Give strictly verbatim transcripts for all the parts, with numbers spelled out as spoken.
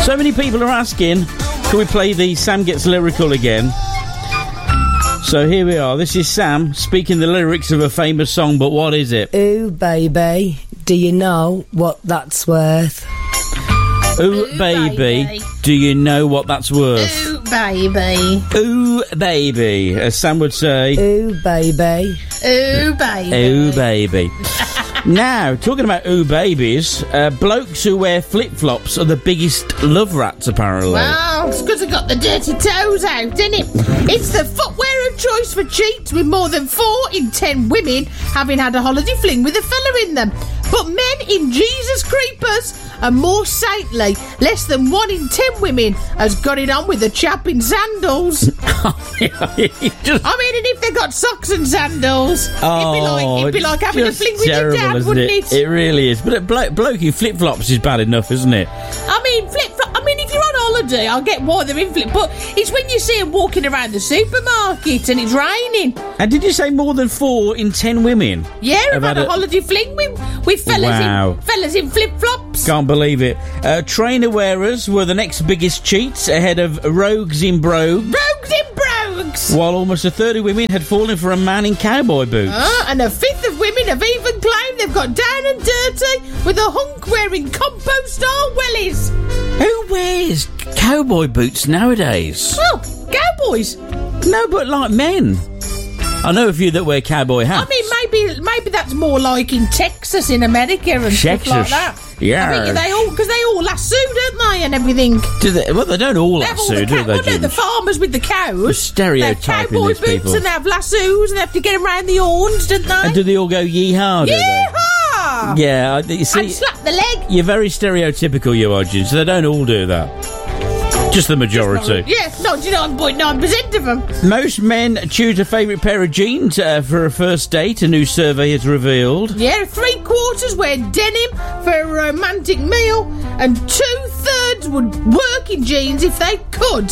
So many people are asking, can we play the Sam Gets Lyrical again? So here we are. This is Sam speaking the lyrics of a famous song, but what is it? Ooh, baby, do you know what that's worth? Ooh, Ooh baby, baby, do you know what that's worth? Ooh, baby. Ooh, baby, as Sam would say. Ooh, baby. Ooh, baby. Ooh, baby. Now, talking about ooh babies, uh, blokes who wear flip-flops are the biggest love rats, apparently. Well, it's because I got the dirty toes out, isn't it? It's the footwear of choice for cheats, with more than four in ten women having had a holiday fling with a fella in them. But men in Jesus Creepers are more saintly. Less than one in ten women has got it on with a chap in sandals. Just, I mean, and if they got socks and sandals, oh, it'd be like, it'd be like having a just fling with your terrible, dad, isn't wouldn't it? it? It really is. But a blo- bloke in flip-flops is bad enough, isn't it? I mean, flip-flop. I mean, if you're on holiday, I'll get why they're in flip. But it's when you see them walking around the supermarket and it's raining. And did you say more than four in ten women? Yeah, I've have had, had a, a holiday fling with, with fellas Wow. in fellas in flip-flops. Can't believe it. Uh, trainer wearers were the next biggest cheats, ahead of rogues in brogues, Rogues in brogues. while almost a third of women had fallen for a man in cowboy boots. Uh, and a fifth of women have even claimed they've got down and dirty with a hunk wearing compost-style wellies. Who wears cowboy boots nowadays? Oh, cowboys. No, but like men. I know a few that wear cowboy hats. I mean, maybe maybe that's more like in Texas, in America, and Texas. stuff like that. Yeah. I think they all because they all lasso, don't they, and everything. Do they? Well, they don't all They have all lasso, the do cow- they, well, no, the Ginge? farmers with the cows. Stereotyping they have cowboy these boots people. and they have lassos and they have to get around the horns, don't they? And do they all go yeehaw, do they? Yeehaw! Yeah, I- you see, And slap the leg. you're very stereotypical, you are, Ginge, so they don't all do that. Just the majority. Yeah, ninety-nine point nine percent of them. Most men choose a favourite pair of jeans uh, for a first date, a new survey has revealed. Yeah, three quarters wear denim for a romantic meal, and two thirds would work in jeans if they could.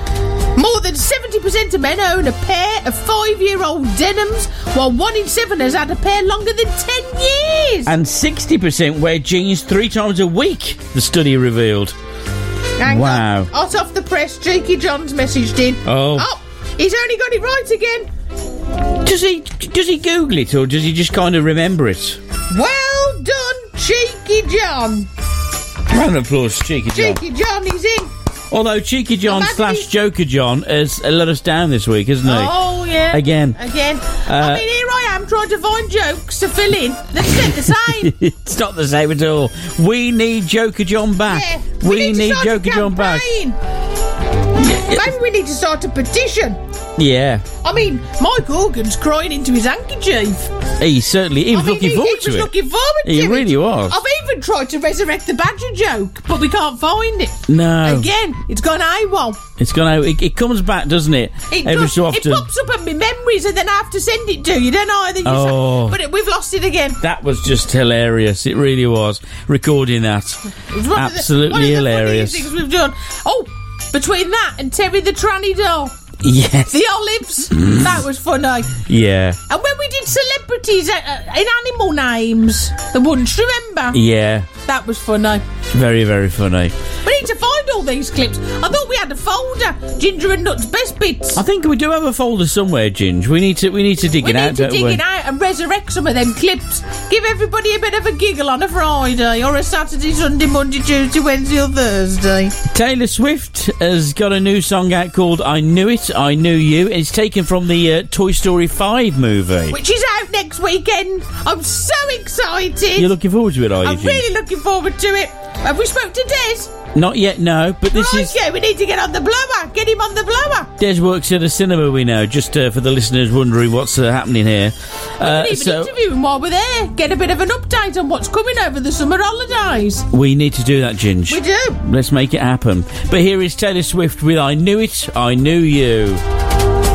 More than seventy percent of men own a pair of five-year-old denims, while one in seven has had a pair longer than ten years. And sixty percent wear jeans three times a week, the study revealed. Hang Wow. on. Hot off the press, Cheeky John's messaged in. Oh. Oh, he's only got it right again. Does he does he Google it, or does he just kind of remember it? Well done, Cheeky John. Round of applause, Cheeky John. Cheeky John is in. Although Cheeky John I'm slash happy- Joker John has uh, let us down this week, hasn't he? Oh, yeah. Again. Again. Uh, I mean, here I am trying to find jokes to fill in. They're said the same. It's not the same at all. We need Joker John back. Yeah. We, need, need to start Joker a John back. campaign. Maybe we need to start a petition. Yeah. I mean, Mike Organ's crying into his handkerchief. He certainly he was I mean, looking he, forward he to was it. looking forward He to it. really was. I've even tried to resurrect the badger joke, but we can't find it. No. Again, it's gone AWOL. It's gonna. It, it comes back, doesn't it? It Every does- so often. It pops up in my memories, and then I have to send it to you. Don't I? Then you Oh. say, but it, we've lost it again. That was just hilarious. It really was. Recording that. It's one Absolutely of the, one of the hilarious. funniest things we've done. Oh, between that and Terry the Tranny Doll, Yes. the olives, that was funny. Yeah. And when we did celebrities uh, uh, in animal names, the ones, remember? Yeah. That was funny. Very, very funny. We need to find all these clips. I thought we had a folder, Ginger and Nuts Best Bits. I think we do have a folder somewhere, Ginge. We need to. We need to dig We it need out. to don't dig we? it out and resurrect some of them clips. Give everybody a bit of a giggle on a Friday or a Saturday, Sunday, Monday, Tuesday, Wednesday or Thursday. Taylor Swift has got a new song out called "I Knew It, I Knew You." It's taken from the uh, Toy Story five movie. Which is out next weekend. I'm so excited. You're looking forward to it, are you, I'm Ginge? really looking forward to it. Have we spoke to Des? Not yet, no. But this Right, is. yeah, we need to get on the blower. Get him on the blower. Des works at a cinema, we know. Just uh, for the listeners wondering what's uh, happening here. Uh, We can even so interview him while we're there. Get a bit of an update on what's coming over the summer holidays. we need to do that, Ginge. We do. Let's make it happen. But here is Taylor Swift with "I Knew It, I Knew You."